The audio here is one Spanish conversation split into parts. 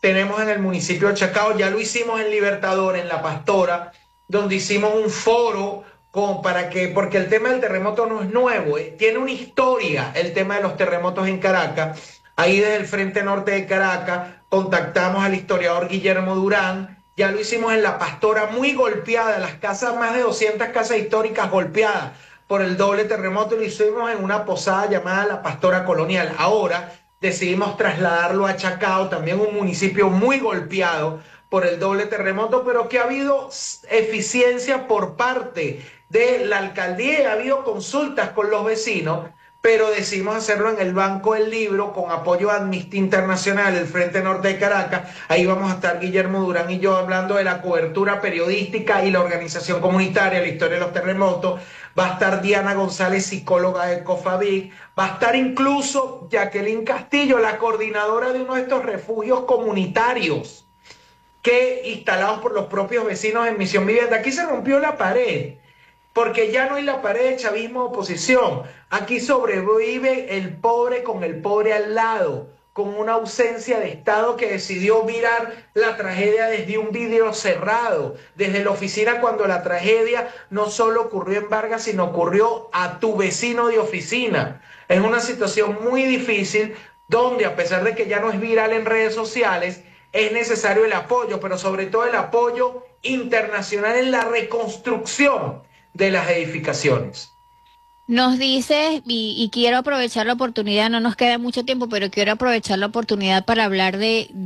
tenemos en el municipio de Chacao, ya lo hicimos en Libertador, en La Pastora, donde hicimos un foro porque el tema del terremoto no es nuevo, tiene una historia el tema de los terremotos en Caracas. Ahí desde el Frente Norte de Caracas contactamos al historiador Guillermo Durán, ya lo hicimos en La Pastora, muy golpeada, las casas, más de 200 casas históricas golpeadas por el doble terremoto, y lo hicimos en una posada llamada La Pastora Colonial. Ahora decidimos trasladarlo a Chacao, también un municipio muy golpeado por el doble terremoto, pero que ha habido eficiencia por parte de la alcaldía y ha habido consultas con los vecinos, pero decidimos hacerlo en el Banco del Libro con apoyo a Amnistía Internacional, el Frente Norte de Caracas. Ahí vamos a estar Guillermo Durán y yo hablando de la cobertura periodística y la organización comunitaria, la historia de los terremotos. Va a estar Diana González, psicóloga de COFAVIC. Va a estar incluso Jacqueline Castillo, la coordinadora de uno de estos refugios comunitarios que instalados por los propios vecinos en Misión Vivienda. Aquí se rompió la pared, porque ya no hay la pared de chavismo-oposición. Aquí sobrevive el pobre con el pobre al lado, con una ausencia de Estado que decidió mirar la tragedia desde un vidrio cerrado, desde la oficina, cuando la tragedia no solo ocurrió en Vargas, sino ocurrió a tu vecino de oficina. Es una situación muy difícil donde, a pesar de que ya no es viral en redes sociales, es necesario el apoyo, pero sobre todo el apoyo internacional en la reconstrucción de las edificaciones. Nos dices, y quiero aprovechar la oportunidad, no nos queda mucho tiempo, pero quiero aprovechar la oportunidad para hablar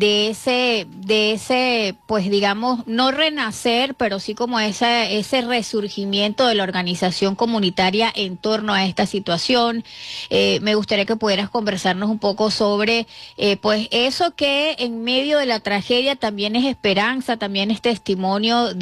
de ese, pues digamos, no renacer, pero sí como ese resurgimiento de la organización comunitaria en torno a esta situación. Me gustaría que pudieras conversarnos un poco sobre, pues eso que en medio de la tragedia también es esperanza, también es testimonio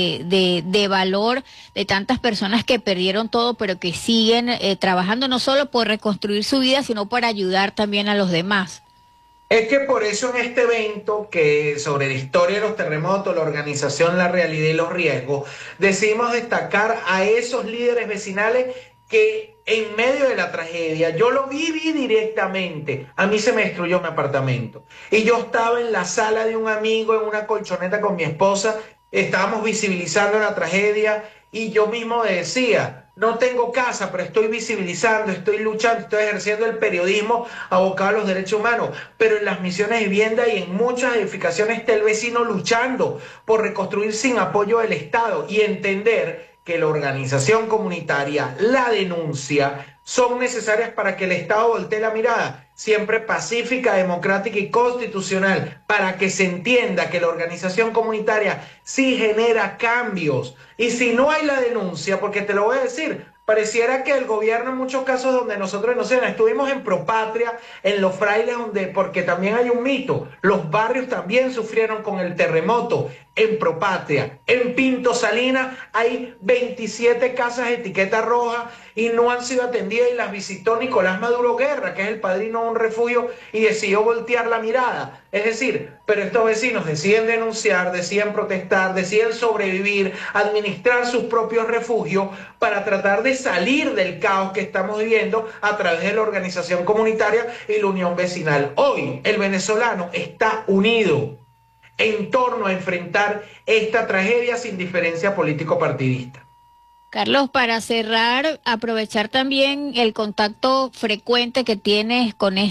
de valor de tantas personas que perdieron todo, pero que siguen trabajando no solo por reconstruir su vida, sino por ayudar también a los demás. Es que por eso en este evento que sobre la historia de los terremotos, la organización, la realidad y los riesgos, decidimos destacar a esos líderes vecinales que en medio de la tragedia, yo lo viví directamente, a mí se me destruyó mi apartamento y yo estaba en la sala de un amigo en una colchoneta con mi esposa, estábamos visibilizando la tragedia y yo mismo decía, no tengo casa, pero estoy visibilizando, estoy luchando, estoy ejerciendo el periodismo abocado a los derechos humanos, pero en las misiones de vivienda y en muchas edificaciones está el vecino luchando por reconstruir sin apoyo del Estado, y entender que la organización comunitaria, la denuncia, son necesarias para que el Estado voltee la mirada, siempre pacífica, democrática y constitucional, para que se entienda que la organización comunitaria sí genera cambios. Y si no hay la denuncia, porque te lo voy a decir, pareciera que el gobierno, en muchos casos donde nosotros, no sé, estuvimos en Propatria, en Los Frailes, porque también hay un mito, los barrios también sufrieron con el terremoto. En Propatria, en Pinto Salinas, hay 27 casas de etiqueta roja y no han sido atendidas, y las visitó Nicolás Maduro Guerra, que es el padrino de un refugio, y decidió voltear la mirada. Es decir, pero estos vecinos deciden denunciar, deciden protestar, deciden sobrevivir, administrar sus propios refugios para tratar de salir del caos que estamos viviendo a través de la organización comunitaria y la unión vecinal. Hoy el venezolano está unido en torno a enfrentar esta tragedia sin diferencia político-partidista. Carlos, para cerrar, aprovechar también el contacto frecuente que tienes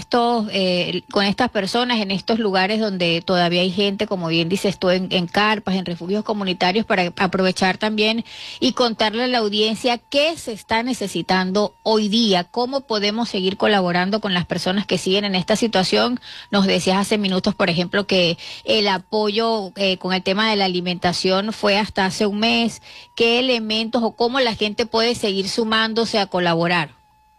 con estas personas en estos lugares donde todavía hay gente, como bien dices tú, en carpas, en refugios comunitarios, para aprovechar también y contarle a la audiencia qué se está necesitando hoy día, cómo podemos seguir colaborando con las personas que siguen en esta situación. Nos decías hace minutos, por ejemplo, que el apoyo con el tema de la alimentación fue hasta hace un mes. ¿Qué elementos o cómo la gente puede seguir sumándose a colaborar?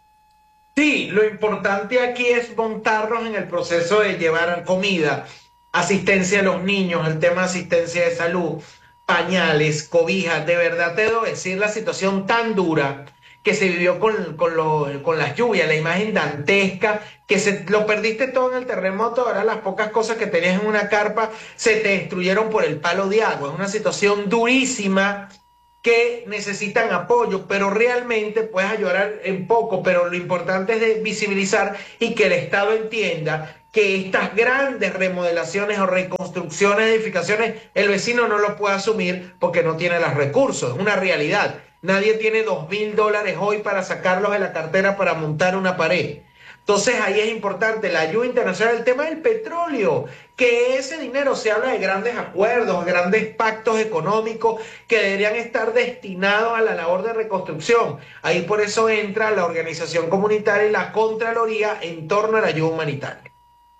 Sí, lo importante aquí es montarnos en el proceso de llevar comida, asistencia a los niños, el tema de asistencia de salud, pañales, cobijas. De verdad te debo decir la situación tan dura que se vivió con las lluvias, la imagen dantesca, que lo perdiste todo en el terremoto. Ahora las pocas cosas que tenías en una carpa se te destruyeron por el palo de agua. Es una situación durísima que necesitan apoyo, pero realmente puedes ayudar en poco, pero lo importante es de visibilizar y que el Estado entienda que estas grandes remodelaciones o reconstrucciones de edificaciones, el vecino no lo puede asumir porque no tiene los recursos, es una realidad. Nadie tiene $2.000 hoy para sacarlos de la cartera para montar una pared. Entonces ahí es importante la ayuda internacional, el tema del petróleo, que ese dinero, se habla de grandes acuerdos, grandes pactos económicos que deberían estar destinados a la labor de reconstrucción. Ahí por eso entra la organización comunitaria y la Contraloría en torno a la ayuda humanitaria.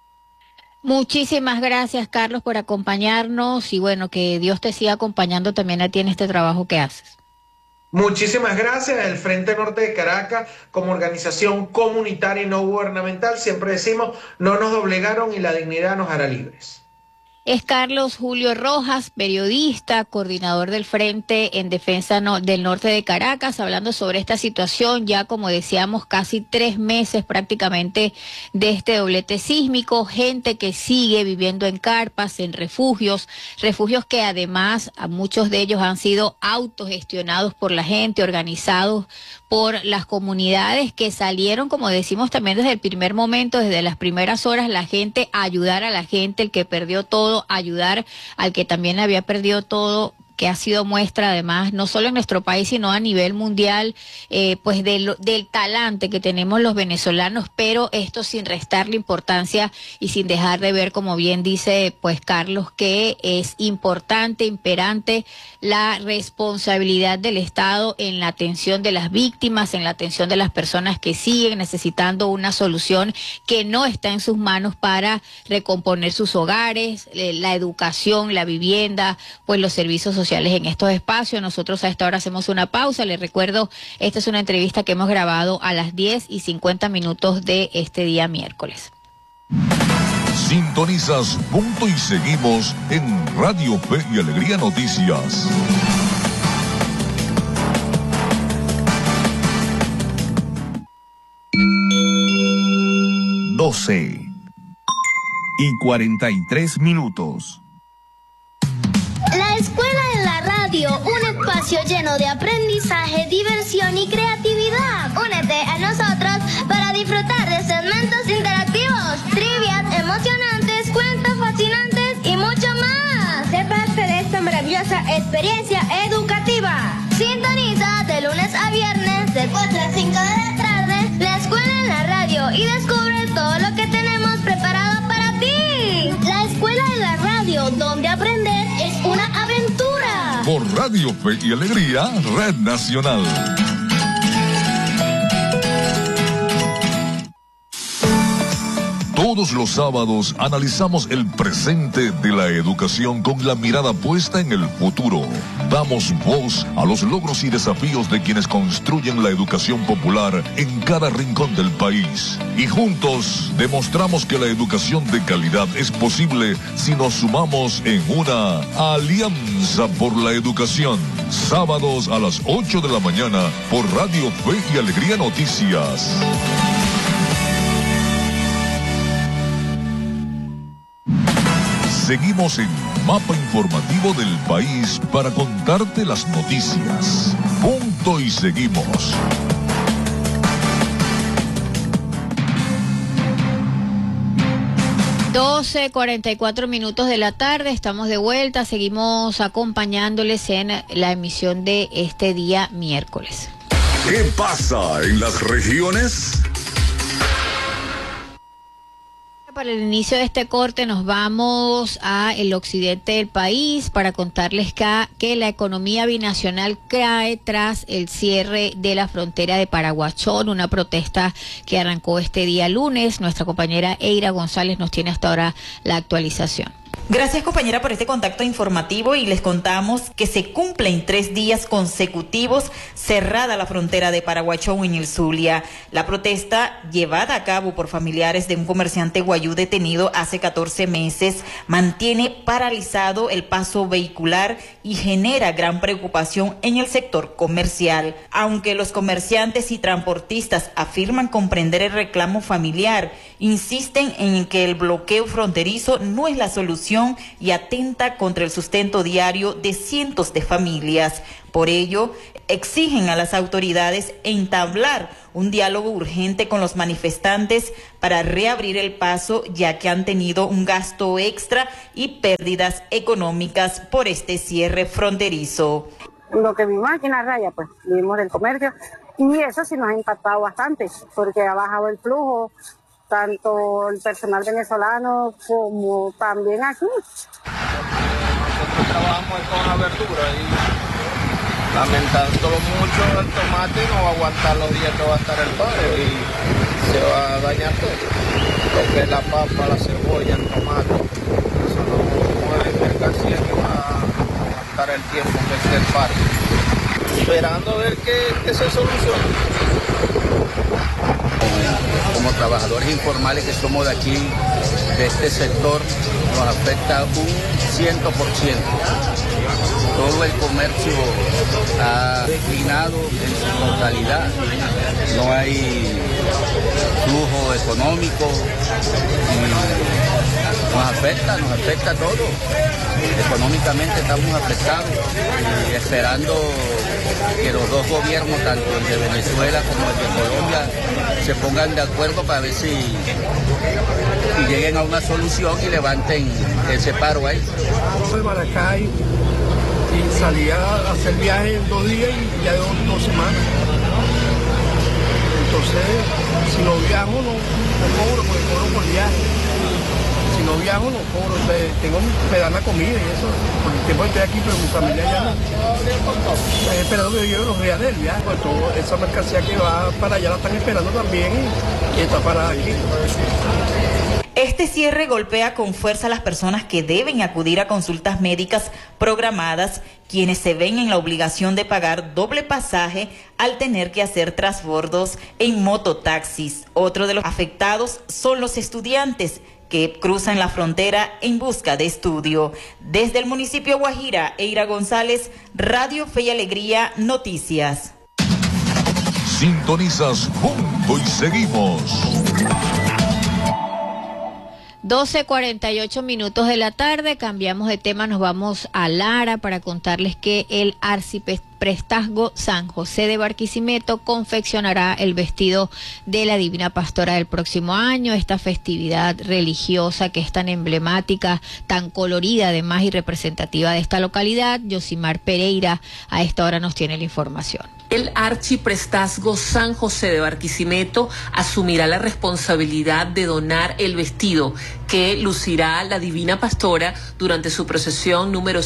Muchísimas gracias, Carlos, por acompañarnos y bueno, que Dios te siga acompañando también a ti en este trabajo que haces. Muchísimas gracias. El Frente Norte de Caracas, como organización comunitaria y no gubernamental, siempre decimos, no nos doblegaron y la dignidad nos hará libres. Es Carlos Julio Rojas, periodista, coordinador del Frente en Defensa del Norte de Caracas, hablando sobre esta situación, ya como decíamos, casi 3 meses prácticamente de este doblete sísmico, gente que sigue viviendo en carpas, en refugios que además a muchos de ellos han sido autogestionados por la gente, organizados por las comunidades que salieron, como decimos también desde el primer momento, desde las primeras horas, la gente a ayudar a la gente, el que perdió todo, ayudar al que también había perdido todo, que ha sido muestra además, no solo en nuestro país, sino a nivel mundial, pues del talante que tenemos los venezolanos, pero esto sin restarle importancia y sin dejar de ver, como bien dice pues Carlos, que es importante, imperante la responsabilidad del Estado en la atención de las víctimas, en la atención de las personas que siguen necesitando una solución que no está en sus manos para recomponer sus hogares, la educación, la vivienda, pues los servicios sociales en estos espacios. Nosotros a esta hora hacemos una pausa. Les recuerdo, esta es una entrevista que hemos grabado a las 10:50 de este día miércoles. Sintonizas Punto y Seguimos en Radio Fe y Alegría Noticias. Doce y 43 minutos. La escuela en la radio, un espacio lleno de aprendizaje, diversión y creatividad. Únete a nosotros para disfrutar de segmentos interactivos, trivias emocionantes, cuentos fascinantes y mucho más. Sé parte de esta maravillosa experiencia educativa. Sintoniza de lunes a viernes de 4 a 5 de la tarde la escuela en la radio y descubre todo lo que tenemos preparado para ti. La escuela en la radio, donde aprender es una aventura. Por Radio Fe y Alegría, Red Nacional. Todos los sábados analizamos el presente de la educación con la mirada puesta en el futuro. Damos voz a los logros y desafíos de quienes construyen la educación popular en cada rincón del país. Y juntos demostramos que la educación de calidad es posible si nos sumamos en una alianza por la educación. Sábados a las 8 de la mañana por Radio Fe y Alegría Noticias. Seguimos en Mapa Informativo del País para contarte las noticias. Punto y seguimos. Doce 44 de la tarde, estamos de vuelta, seguimos acompañándoles en la emisión de este día miércoles. ¿Qué pasa en las regiones? Para el inicio de este corte nos vamos a el occidente del país para contarles que la economía binacional cae tras el cierre de la frontera de Paraguachón, una protesta que arrancó este día lunes. Nuestra compañera Eira González nos tiene hasta ahora la actualización. Gracias, compañera, por este contacto informativo y les contamos que se cumplen 3 días consecutivos cerrada la frontera de Paraguachón en el Zulia. La protesta, llevada a cabo por familiares de un comerciante guayú detenido hace 14 meses, mantiene paralizado el paso vehicular y genera gran preocupación en el sector comercial. Aunque los comerciantes y transportistas afirman comprender el reclamo familiar insisten en que el bloqueo fronterizo no es la solución y atenta contra el sustento diario de cientos de familias. Por ello, exigen a las autoridades entablar un diálogo urgente con los manifestantes para reabrir el paso, ya que han tenido un gasto extra y pérdidas económicas por este cierre fronterizo. Lo que vimos aquí en la raya, pues vimos del comercio, y eso sí nos ha impactado bastante, porque ha bajado el flujo, tanto el personal venezolano como también aquí. Nosotros trabajamos con la verdura y lamentándolo mucho, el tomate no va a aguantar los días que va a estar el paro y se va a dañar todo. Lo que es la papa, la cebolla, el tomate, eso no es mercancía que va a aguantar el tiempo que esté el paro. Esperando a ver qué se soluciona. Como trabajadores informales que somos de aquí, de este sector, nos afecta un 100%. Todo el comercio ha declinado en su totalidad. No hay flujo económico. Nos afecta todo. Económicamente estamos afectados y esperando que los dos gobiernos, tanto el de Venezuela como el de Colombia, se pongan de acuerdo para ver si lleguen a una solución y levanten ese paro ahí. De Maracay y salí a hacer viaje en 2 días y ya 2 semanas. Entonces, si no viajo no cobro, porque cobro por viaje. Si no viajo no cobro, me dan la comida y eso. Por el tiempo que estoy aquí, pero mi familia ya no. Estoy esperando que yo los vea del viaje, pues toda esa mercancía que va para allá la están esperando también y está parada aquí. Este cierre golpea con fuerza a las personas que deben acudir a consultas médicas programadas, quienes se ven en la obligación de pagar doble pasaje al tener que hacer transbordos en mototaxis. Otro de los afectados son los estudiantes que cruzan la frontera en busca de estudio. Desde el municipio Guajira, Eira González, Radio Fe y Alegría, Noticias. Sintonizas Punto y Seguimos. 12:48 minutos de la tarde, cambiamos de tema, nos vamos a Lara para contarles que el arciprestazgo San José de Barquisimeto confeccionará el vestido de la Divina Pastora del próximo año. Esta festividad religiosa que es tan emblemática, tan colorida además y representativa de esta localidad. Yosimar Pereira a esta hora nos tiene la información. El arciprestazgo San José de Barquisimeto asumirá la responsabilidad de donar el vestido que lucirá la Divina Pastora durante su procesión número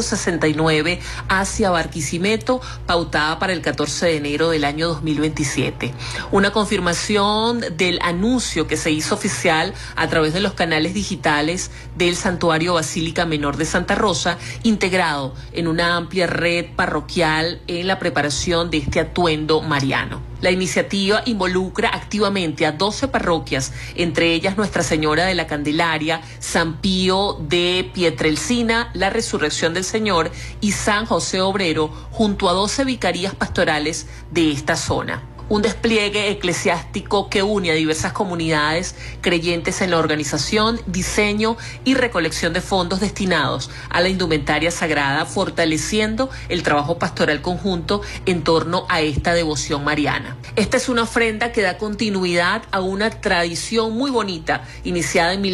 169 hacia Barquisimeto, pautada para el 14 de enero del año 2027. Una confirmación del anuncio que se hizo oficial a través de los canales digitales del Santuario Basílica Menor de Santa Rosa, integrado en una amplia red parroquial en la preparación de este atuendo mariano. La iniciativa involucra activamente a 12 parroquias, entre ellas Nuestra Señora de la Candelaria, San Pío de Pietrelcina, La Resurrección del Señor y San José Obrero, junto a 12 vicarías pastorales de esta zona. Un despliegue eclesiástico que une a diversas comunidades creyentes en la organización, diseño y recolección de fondos destinados a la indumentaria sagrada, fortaleciendo el trabajo pastoral conjunto en torno a esta devoción mariana. Esta es una ofrenda que da continuidad a una tradición muy bonita, iniciada en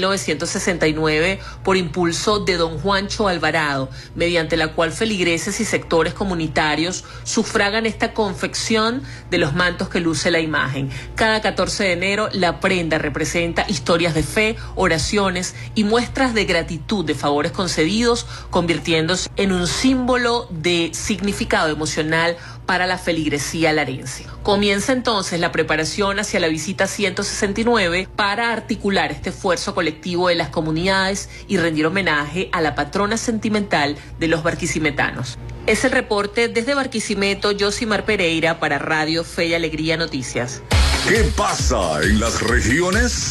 1969 por impulso de don Juancho Alvarado, mediante la cual feligreses y sectores comunitarios sufragan esta confección de los mantos que luce la imagen. Cada 14 de enero la prenda representa historias de fe, oraciones y muestras de gratitud de favores concedidos, convirtiéndose en un símbolo de significado emocional para la feligresía larense. Comienza entonces la preparación hacia la visita 169 para articular este esfuerzo colectivo de las comunidades y rendir homenaje a la patrona sentimental de los barquisimetanos. Es el reporte desde Barquisimeto, Yosimar Pereira para Radio Fe y Alegría Noticias. ¿Qué pasa en las regiones?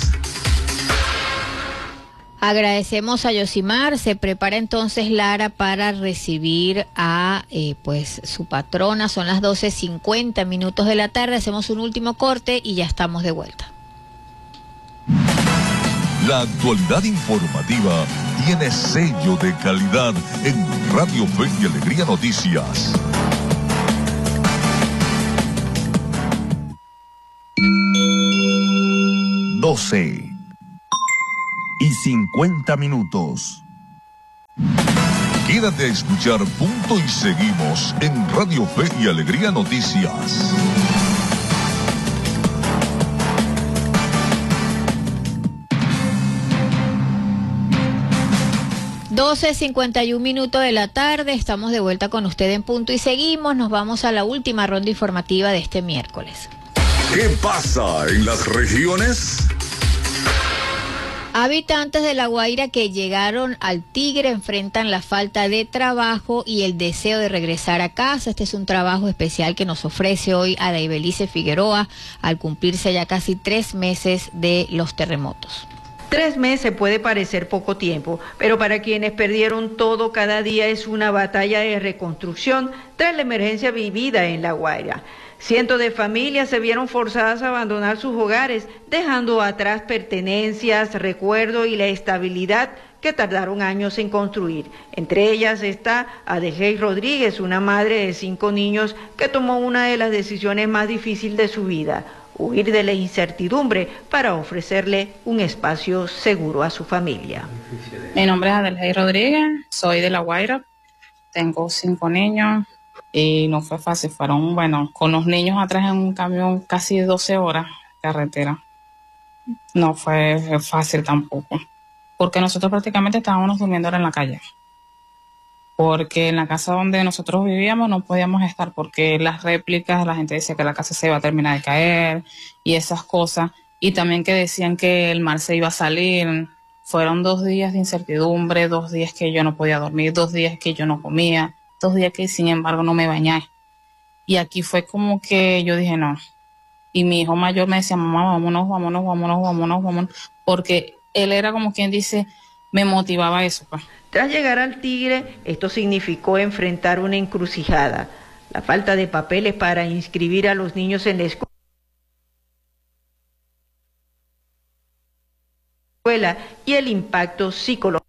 Agradecemos a Yosimar. Se prepara entonces Lara para recibir a su patrona. Son las 12:50 minutos de la tarde. Hacemos un último corte y ya estamos de vuelta. La actualidad informativa tiene sello de calidad en Radio Fe y Alegría Noticias. y 50 minutos. Quédate a escuchar Punto y Seguimos en Radio Fe y Alegría Noticias. (12:51 de la tarde). Estamos de vuelta con usted en Punto y Seguimos. Nos vamos a la última ronda informativa de este miércoles. ¿Qué pasa en las regiones? Habitantes de La Guaira que llegaron al Tigre enfrentan la falta de trabajo y el deseo de regresar a casa. Este es un trabajo especial que nos ofrece hoy Adaibelice Figueroa al cumplirse ya casi 3 meses de los terremotos. 3 meses puede parecer poco tiempo, pero para quienes perdieron todo, cada día es una batalla de reconstrucción tras la emergencia vivida en La Guaira. Cientos de familias se vieron forzadas a abandonar sus hogares, dejando atrás pertenencias, recuerdos y la estabilidad que tardaron años en construir. Entre ellas está Adegey Rodríguez, una madre de 5 niños que tomó una de las decisiones más difíciles de su vida: huir de la incertidumbre para ofrecerle un espacio seguro a su familia. Mi nombre es Adegey Rodríguez, soy de La Guaira, tengo 5 niños. Y no fue fácil, fueron, con los niños atrás en un camión casi 12 horas carretera. No fue fácil tampoco, porque nosotros prácticamente estábamos durmiendo en la calle. Porque en la casa donde nosotros vivíamos no podíamos estar, porque las réplicas, la gente decía que la casa se iba a terminar de caer y esas cosas. Y también que decían que el mar se iba a salir. Fueron 2 días de incertidumbre, 2 días que yo no podía dormir, 2 días que yo no comía. 2 días que sin embargo no me bañé. Y aquí fue como que yo dije no. Y mi hijo mayor me decía, mamá, vámonos, porque él era como quien dice, me motivaba eso. Tras llegar al Tigre, esto significó enfrentar una encrucijada: la falta de papeles para inscribir a los niños en la escuela y el impacto psicológico